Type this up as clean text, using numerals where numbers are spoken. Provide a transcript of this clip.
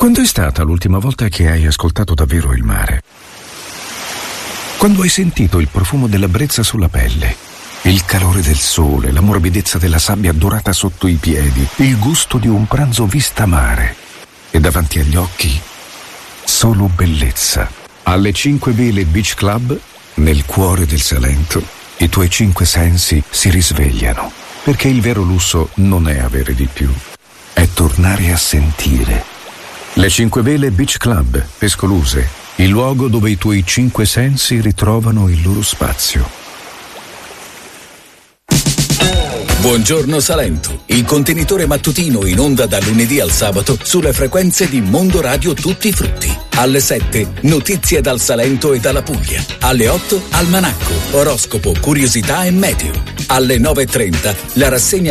Quando è stata l'ultima volta che hai ascoltato davvero il mare? Quando hai sentito il profumo della brezza sulla pelle, il calore del sole, la morbidezza della sabbia dorata sotto i piedi, il gusto di un pranzo vista mare e davanti agli occhi solo bellezza. Alle 5 Vele Beach Club, nel cuore del Salento, i tuoi 5 sensi si risvegliano, perché il vero lusso non è avere di più, è tornare a sentire. Le 5 Vele Beach Club, Pescoluse, il luogo dove i tuoi 5 sensi ritrovano il loro spazio. Buongiorno Salento, il contenitore mattutino in onda dal lunedì al sabato sulle frequenze di Mondo Radio Tutti i Frutti. Alle 7, notizie dal Salento e dalla Puglia. Alle 8, almanacco, oroscopo, curiosità e meteo. Alle 9:30, la rassegna